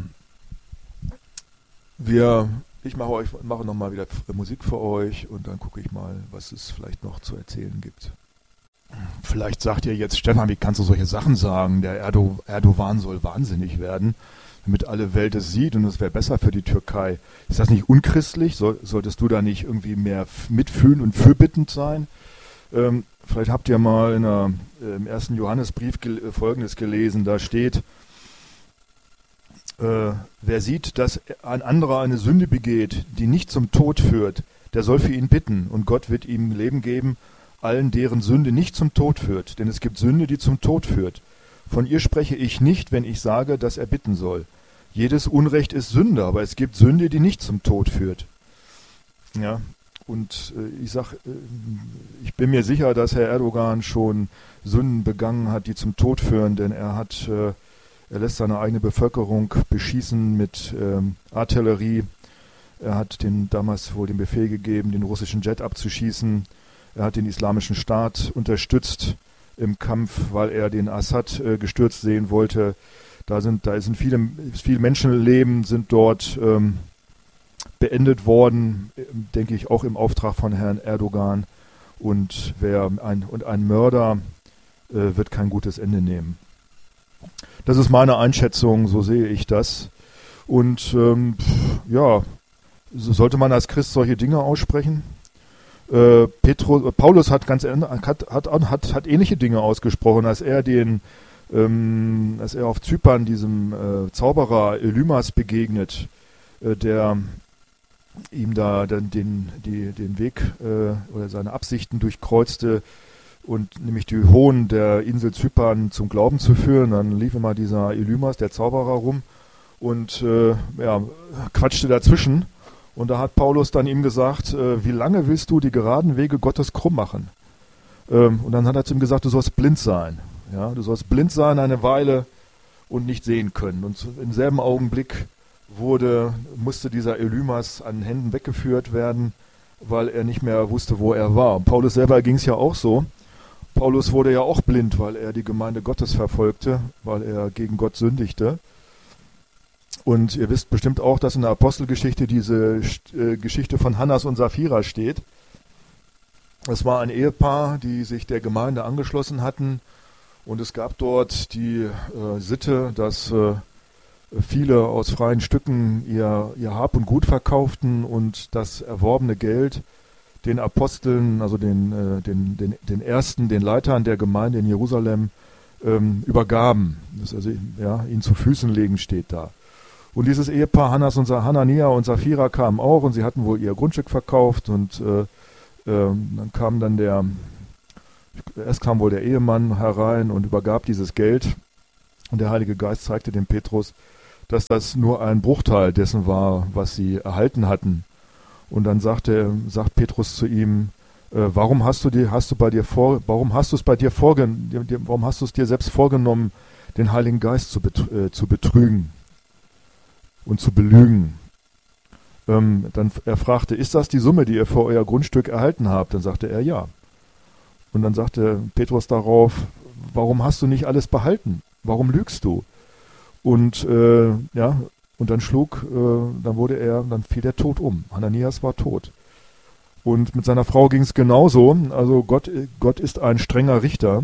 wir, ich mache euch, mache nochmal wieder Musik für euch und dann gucke ich mal, was es vielleicht noch zu erzählen gibt. Vielleicht sagt ihr jetzt, Stefan, wie kannst du solche Sachen sagen? Der Erdo, Erdogan soll wahnsinnig werden, damit alle Welt es sieht und es wäre besser für die Türkei. Ist das nicht unchristlich? Soll, solltest du da nicht irgendwie mehr mitfühlen und fürbittend sein? Ähm, vielleicht habt ihr mal in der, äh, im ersten Johannesbrief gel- Folgendes gelesen. Da steht, äh, wer sieht, dass ein anderer eine Sünde begeht, die nicht zum Tod führt, der soll für ihn bitten und Gott wird ihm Leben geben, allen deren Sünde nicht zum Tod führt. Denn es gibt Sünde, die zum Tod führt. Von ihr spreche ich nicht, wenn ich sage, dass er bitten soll. Jedes Unrecht ist Sünde, aber es gibt Sünde, die nicht zum Tod führt. Ja, und äh, ich sag, äh, ich bin mir sicher, dass Herr Erdogan schon Sünden begangen hat, die zum Tod führen, denn er hat, äh, er lässt seine eigene Bevölkerung beschießen mit ähm, Artillerie. Er hat den damals wohl den Befehl gegeben, den russischen Jet abzuschießen. Er hat den Islamischen Staat unterstützt im Kampf, weil er den Assad äh, gestürzt sehen wollte. Da sind, da sind viele, viele Menschenleben sind dort ähm, beendet worden, denke ich, auch im Auftrag von Herrn Erdogan. Und wer ein, und ein Mörder äh, wird kein gutes Ende nehmen. Das ist meine Einschätzung, so sehe ich das. Und ähm, ja, sollte man als Christ solche Dinge aussprechen? Äh, Petrus, Paulus hat ganz hat, hat, hat, hat ähnliche Dinge ausgesprochen, als er den ähm, als er auf Zypern diesem äh, Zauberer Elymas begegnet, äh, der ihm da dann den, die, den Weg äh, oder seine Absichten durchkreuzte und nämlich die Hohen der Insel Zypern zum Glauben zu führen. Dann lief immer dieser Elymas, der Zauberer, rum und äh, ja, quatschte dazwischen. Und da hat Paulus dann ihm gesagt, äh, wie lange willst du die geraden Wege Gottes krumm machen? Ähm, und dann hat er zu ihm gesagt, du sollst blind sein. Ja, du sollst blind sein eine Weile und nicht sehen können. Und im selben Augenblick wurde, musste dieser Elymas an den Händen weggeführt werden, weil er nicht mehr wusste, wo er war. Und Paulus selber ging es ja auch so. Paulus wurde ja auch blind, weil er die Gemeinde Gottes verfolgte, weil er gegen Gott sündigte. Und ihr wisst bestimmt auch, dass in der Apostelgeschichte diese äh, Geschichte von Hannas und Sapphira steht. Es war ein Ehepaar, die sich der Gemeinde angeschlossen hatten. Und es gab dort die äh, Sitte, dass äh, viele aus freien Stücken ihr, ihr Hab und Gut verkauften und das erworbene Geld den Aposteln, also den, äh, den, den, den Ersten, den Leitern der Gemeinde in Jerusalem ähm, übergaben. Das also, ja, ihnen zu Füßen legen steht da. Und dieses Ehepaar Hannas und Sa- Hanania und Sapphira kamen auch und sie hatten wohl ihr Grundstück verkauft und äh, äh, dann kam dann der, erst kam wohl der Ehemann herein und übergab dieses Geld und der Heilige Geist zeigte dem Petrus, dass das nur ein Bruchteil dessen war, was sie erhalten hatten. Und dann sagte, sagt Petrus zu ihm, äh, warum hast du dir, hast du bei dir vor, warum hast du es bei dir vorgenommen, warum hast du es dir selbst vorgenommen, den Heiligen Geist zu, betr äh, zu betrügen und zu belügen? Ähm, dann er fragte, ist das die Summe, die ihr für euer Grundstück erhalten habt? Dann sagte er ja. Und dann sagte Petrus darauf, warum hast du nicht alles behalten? Warum lügst du? Und äh, ja, und dann schlug, äh, dann wurde er, dann fiel er tot um. Hananias war tot. Und mit seiner Frau ging es genauso. Also Gott, Gott ist ein strenger Richter.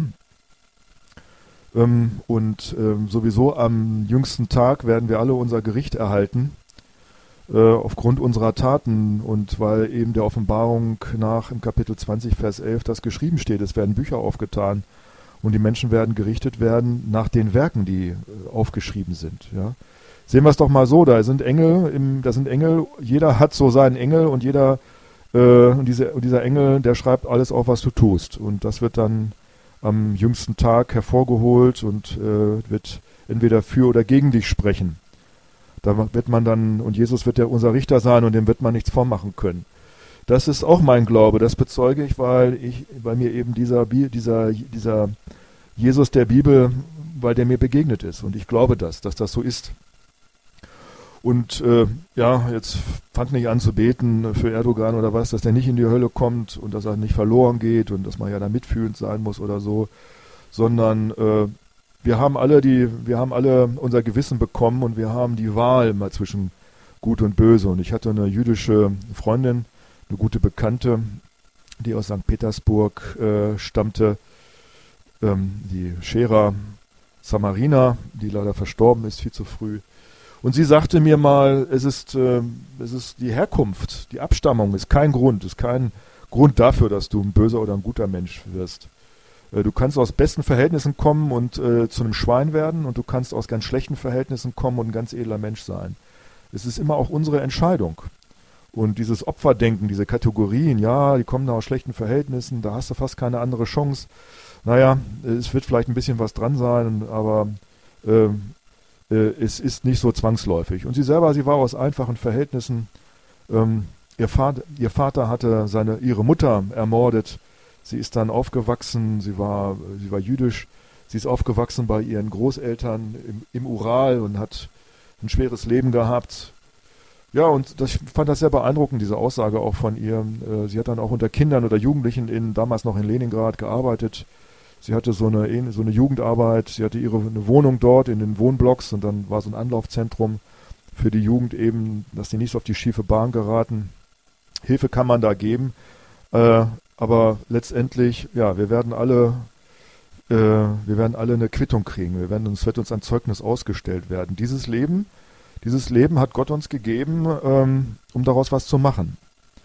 Ähm, und ähm, sowieso am jüngsten Tag werden wir alle unser Gericht erhalten, äh, aufgrund unserer Taten. Und weil eben der Offenbarung nach im Kapitel zwanzig, Vers elf das geschrieben steht, es werden Bücher aufgetan und die Menschen werden gerichtet werden nach den Werken, die äh, aufgeschrieben sind. Ja. Sehen wir es doch mal so, da sind Engel, im, da sind Engel, jeder hat so seinen Engel und jeder, äh, und, diese, und dieser Engel, der schreibt alles auf, was du tust. Und das wird dann am jüngsten Tag hervorgeholt und äh, wird entweder für oder gegen dich sprechen. Da wird man dann, und Jesus wird ja unser Richter sein und dem wird man nichts vormachen können. Das ist auch mein Glaube, das bezeuge ich, weil ich, weil mir eben dieser, dieser, dieser Jesus der Bibel, weil der mir begegnet ist. Und ich glaube das, dass das so ist. Und äh, ja, jetzt fang nicht an zu beten für Erdogan oder was, dass der nicht in die Hölle kommt und dass er nicht verloren geht und dass man ja da mitfühlend sein muss oder so, sondern äh, wir haben alle die, wir haben alle unser Gewissen bekommen und wir haben die Wahl mal zwischen Gut und Böse. Und ich hatte eine jüdische Freundin, eine gute Bekannte, die aus Sankt Petersburg äh, stammte, ähm, die Shera Samarina, die leider verstorben ist, viel zu früh. Und sie sagte mir mal, es ist, äh, es ist die Herkunft, die Abstammung ist kein Grund, ist kein Grund dafür, dass du ein böser oder ein guter Mensch wirst. Äh, du kannst aus besten Verhältnissen kommen und äh, zu einem Schwein werden und du kannst aus ganz schlechten Verhältnissen kommen und ein ganz edler Mensch sein. Es ist immer auch unsere Entscheidung. Und dieses Opferdenken, diese Kategorien, ja, die kommen da aus schlechten Verhältnissen, da hast du fast keine andere Chance. Naja, es wird vielleicht ein bisschen was dran sein, aber äh, es ist nicht so zwangsläufig. Und sie selber, sie war aus einfachen Verhältnissen. Ähm, ihr, Vater, ihr Vater hatte seine, ihre Mutter ermordet. Sie ist dann aufgewachsen, sie war, sie war jüdisch. Sie ist aufgewachsen bei ihren Großeltern im, im Ural und hat ein schweres Leben gehabt. Ja, und das, ich fand das sehr beeindruckend, diese Aussage auch von ihr. Äh, sie hat dann auch unter Kindern oder Jugendlichen in, damals noch in Leningrad gearbeitet. Sie hatte so eine, so eine Jugendarbeit, sie hatte ihre eine Wohnung dort in den Wohnblocks und dann war so ein Anlaufzentrum für die Jugend eben, dass die nicht so auf die schiefe Bahn geraten. Hilfe kann man da geben, äh, aber letztendlich, ja, wir werden alle, äh, wir werden alle eine Quittung kriegen. Wir werden uns wird uns ein Zeugnis ausgestellt werden. Dieses Leben, dieses Leben hat Gott uns gegeben, ähm, um daraus was zu machen.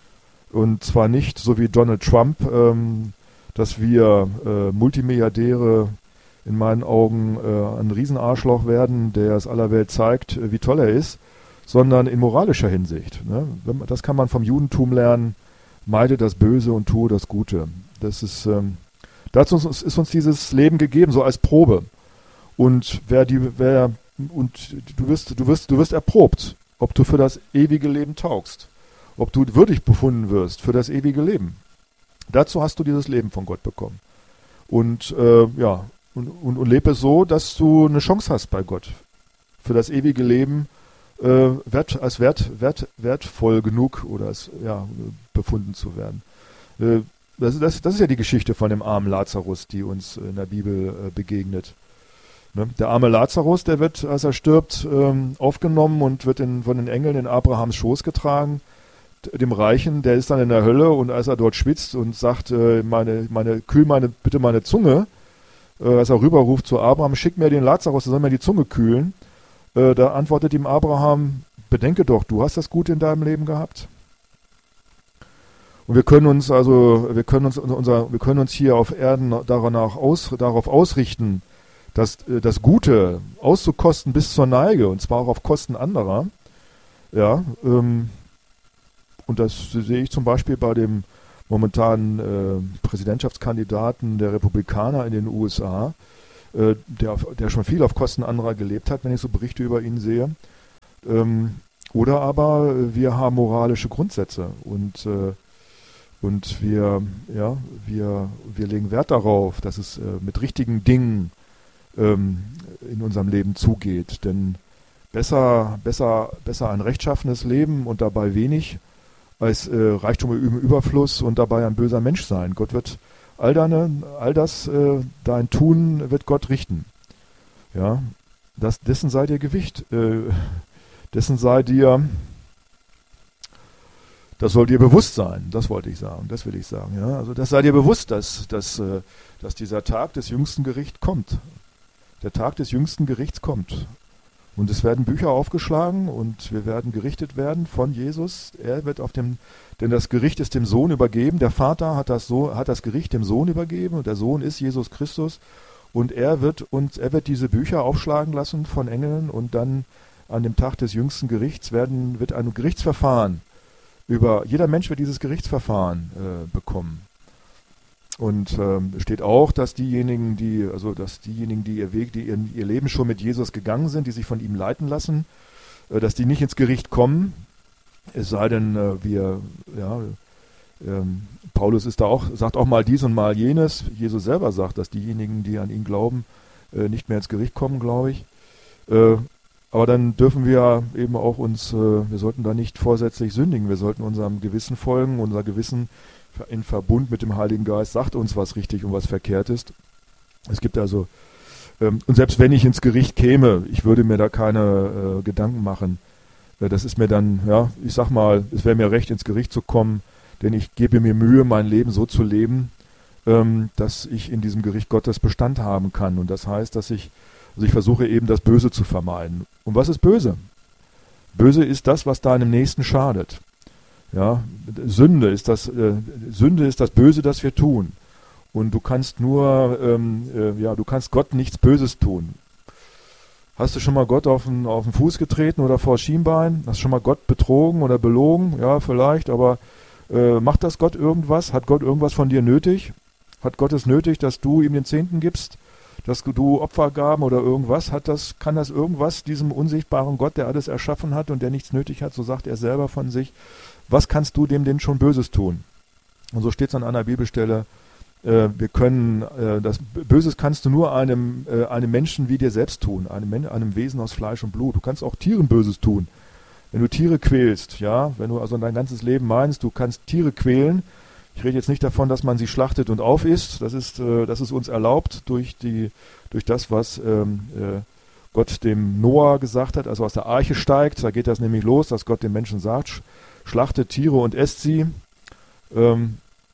Und zwar nicht so wie Donald Trump. Ähm, dass wir äh, Multimilliardäre in meinen Augen äh, ein Riesenarschloch werden, der es aller Welt zeigt, äh, wie toll er ist, sondern in moralischer Hinsicht. Ne? Wenn, das kann man vom Judentum lernen, meide das Böse und tue das Gute. Das ist, ähm, dazu ist uns dieses Leben gegeben, so als Probe. Und wer die, wer, und du wirst, du wirst, du wirst erprobt, ob du für das ewige Leben taugst, ob du würdig befunden wirst für das ewige Leben. Dazu hast du dieses Leben von Gott bekommen. Und äh, ja, und, und, und lebe es so, dass du eine Chance hast bei Gott. Für das ewige Leben äh, wert, als wert, wert, wertvoll genug oder als ja, befunden zu werden. Äh, das, das, das ist ja die Geschichte von dem armen Lazarus, die uns in der Bibel äh, begegnet. Ne? Der arme Lazarus, der wird, als er stirbt, ähm, aufgenommen und wird in, von den Engeln in Abrahams Schoß getragen. Dem Reichen, der ist dann in der Hölle und als er dort schwitzt und sagt, äh, meine, meine, kühl meine, bitte meine Zunge, äh, als er rüberruft zu Abraham, schick mir den Lazarus, der soll mir die Zunge kühlen, äh, da antwortet ihm Abraham, bedenke doch, du hast das Gute in deinem Leben gehabt. Und wir können uns also, wir können uns unser, wir können uns hier auf Erden danach aus, darauf ausrichten, das, äh, das Gute auszukosten bis zur Neige, und zwar auch auf Kosten anderer. Ja, ähm, und das sehe ich zum Beispiel bei dem momentanen äh, Präsidentschaftskandidaten der Republikaner in den U S A, äh, der, der schon viel auf Kosten anderer gelebt hat, wenn ich so Berichte über ihn sehe. Ähm, oder aber äh, wir haben moralische Grundsätze und, äh, und wir, ja, wir, wir legen Wert darauf, dass es äh, mit richtigen Dingen ähm, in unserem Leben zugeht. Denn besser, besser, besser ein rechtschaffenes Leben und dabei wenig, als äh, Reichtum im Überfluss und dabei ein böser Mensch sein. Gott wird all deine, all das, äh, dein Tun wird Gott richten. Ja, das, dessen sei dir Gewicht, äh, dessen sei dir, das soll dir bewusst sein, das wollte ich sagen, das will ich sagen. Ja, also das sei dir bewusst, dass, dass, äh, dass dieser Tag des jüngsten Gerichts kommt. Der Tag des jüngsten Gerichts kommt. Und es werden Bücher aufgeschlagen und wir werden gerichtet werden von Jesus. Er wird auf dem, denn das Gericht ist dem Sohn übergeben. Der Vater hat das, so, hat das Gericht dem Sohn übergeben und der Sohn ist Jesus Christus. Und er wird uns, er wird diese Bücher aufschlagen lassen von Engeln und dann an dem Tag des jüngsten Gerichts werden, wird ein Gerichtsverfahren über, jeder Mensch wird dieses Gerichtsverfahren äh, bekommen. Und ähm, steht auch, dass diejenigen, die, also dass diejenigen, die ihr Weg, die ihr, ihr Leben schon mit Jesus gegangen sind, die sich von ihm leiten lassen, äh, dass die nicht ins Gericht kommen. Es sei denn, äh, wir, ja, ähm, Paulus ist da auch, sagt auch mal dies und mal jenes. Jesus selber sagt, dass diejenigen, die an ihn glauben, äh, nicht mehr ins Gericht kommen, glaube ich. Äh, aber dann dürfen wir eben auch uns, äh, wir sollten da nicht vorsätzlich sündigen. Wir sollten unserem Gewissen folgen, unser Gewissen in Verbund mit dem Heiligen Geist sagt uns, was richtig und was verkehrt ist. Es gibt also, ähm, und selbst wenn ich ins Gericht käme, ich würde mir da keine äh, Gedanken machen. Äh, das ist mir dann, ja, ich sag mal, es wäre mir recht, ins Gericht zu kommen, denn ich gebe mir Mühe, mein Leben so zu leben, ähm, dass ich in diesem Gericht Gottes Bestand haben kann. Und das heißt, dass ich, also ich versuche eben das Böse zu vermeiden. Und was ist böse? Böse ist das, was deinem Nächsten schadet. Ja, Sünde ist das, äh, Sünde ist das Böse, das wir tun. Und du kannst nur, ähm, äh, ja, du kannst Gott nichts Böses tun. Hast du schon mal Gott auf den, auf den Fuß getreten oder vor das Schienbein? Hast du schon mal Gott betrogen oder belogen? Ja, vielleicht, aber äh, macht das Gott irgendwas? Hat Gott irgendwas von dir nötig? Hat Gott es nötig, dass du ihm den Zehnten gibst? Dass du Opfergaben oder irgendwas? Hat das, kann das irgendwas diesem unsichtbaren Gott, der alles erschaffen hat und der nichts nötig hat, so sagt er selber von sich, was kannst du dem denn schon Böses tun? Und so steht es an einer Bibelstelle, äh, wir können, äh, das Böses kannst du nur einem, äh, einem Menschen wie dir selbst tun, einem, einem Wesen aus Fleisch und Blut. Du kannst auch Tieren Böses tun. Wenn du Tiere quälst, ja, wenn du also dein ganzes Leben meinst, du kannst Tiere quälen. Ich rede jetzt nicht davon, dass man sie schlachtet und aufisst. Das ist, äh, das ist uns erlaubt durch, die, durch das, was ähm, äh, Gott dem Noah gesagt hat, also aus der Arche steigt. Da geht das nämlich los, dass Gott dem Menschen sagt, schlachtet Tiere und esst sie. Ähm,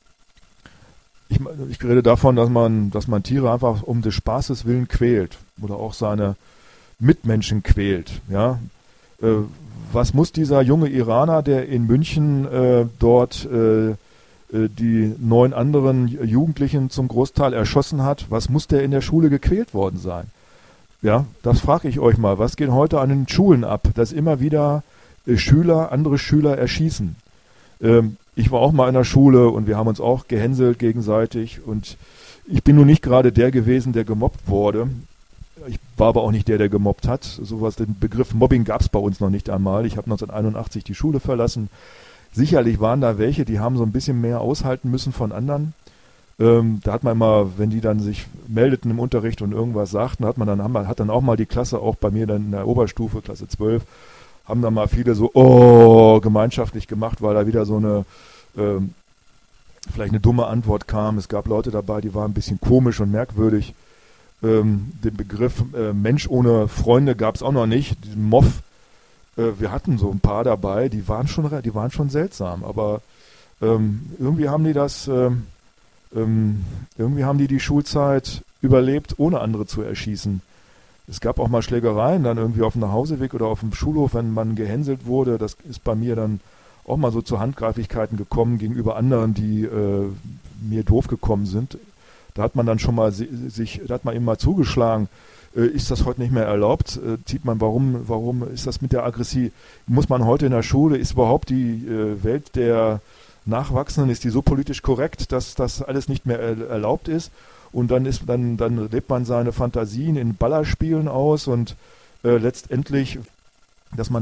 ich, ich rede davon, dass man, dass man Tiere einfach um des Spaßes willen quält oder auch seine Mitmenschen quält. Ja? Äh, was muss dieser junge Iraner, der in München äh, dort äh, die neun anderen Jugendlichen zum Großteil erschossen hat, was muss der in der Schule gequält worden sein? Ja, das frage ich euch mal. Was geht heute an den Schulen ab, dass immer wieder Schüler andere Schüler erschießen? Ähm, ich war auch mal in der Schule und wir haben uns auch gehänselt gegenseitig und ich bin nun nicht gerade der gewesen, der gemobbt wurde. Ich war aber auch nicht der, der gemobbt hat. Sowas, den Begriff Mobbing gab es bei uns noch nicht einmal. Ich habe neunzehnhunderteinundachtzig die Schule verlassen. Sicherlich waren da welche, die haben so ein bisschen mehr aushalten müssen von anderen. Ähm, da hat man immer, wenn die dann sich meldeten im Unterricht und irgendwas sagten, hat man dann, hat dann auch mal die Klasse, auch bei mir dann in der Oberstufe, Klasse zwölf, haben dann mal viele so, oh, gemeinschaftlich gemacht, weil da wieder so eine, ähm, vielleicht eine dumme Antwort kam. Es gab Leute dabei, die waren ein bisschen komisch und merkwürdig. Ähm, den Begriff äh, Mensch ohne Freunde gab es auch noch nicht, diesen Moff. Äh, wir hatten so ein paar dabei, die waren schon, die waren schon seltsam, aber ähm, irgendwie haben die das, ähm, ähm, irgendwie haben die die Schulzeit überlebt, ohne andere zu erschießen. Es gab auch mal Schlägereien dann irgendwie auf dem Nachhauseweg oder auf dem Schulhof, wenn man gehänselt wurde. Das ist bei mir dann auch mal so zu Handgreiflichkeiten gekommen gegenüber anderen, die äh, mir doof gekommen sind. Da hat man dann schon mal sich, da hat man eben mal zugeschlagen. äh, ist das heute nicht mehr erlaubt. Äh, sieht man, warum, warum ist das mit der Aggressie? Muss man heute in der Schule, ist überhaupt die äh, Welt der Nachwachsenden, ist die so politisch korrekt, dass das alles nicht mehr er, erlaubt ist? Und dann ist dann, dann lebt man seine Fantasien in Ballerspielen aus und äh, letztendlich, dass man